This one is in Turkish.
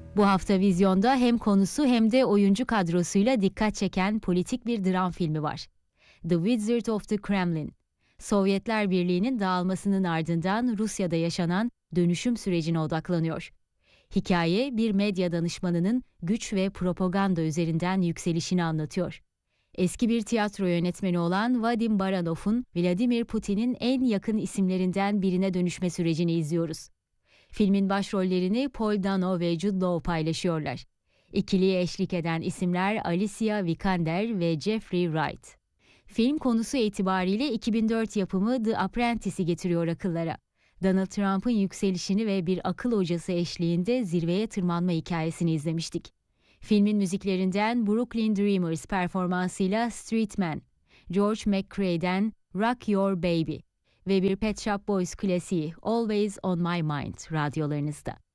Bu hafta vizyonda hem konusu hem de oyuncu kadrosuyla dikkat çeken politik bir dram filmi var. The Wizard of the Kremlin. Sovyetler Birliği'nin dağılmasının ardından Rusya'da yaşanan dönüşüm sürecine odaklanıyor. Hikaye bir medya danışmanının güç ve propaganda üzerinden yükselişini anlatıyor. Eski bir tiyatro yönetmeni olan Vadim Baranov'un Vladimir Putin'in en yakın isimlerinden birine dönüşme sürecini izliyoruz. Filmin başrollerini Paul Dano ve Jude Law paylaşıyorlar. İkiliye eşlik eden isimler Alicia Vikander ve Jeffrey Wright. Film konusu itibariyle 2004 yapımı The Apprentice'i getiriyor akıllara. Donald Trump'ın yükselişini ve bir akıl hocası eşliğinde zirveye tırmanma hikayesini izlemiştik. Filmin müziklerinden Brooklyn Dreamers performansıyla Street Man, George McCrae'den Rock Your Baby ve bir Pet Shop Boys klasiği Always On My Mind radyolarınızda.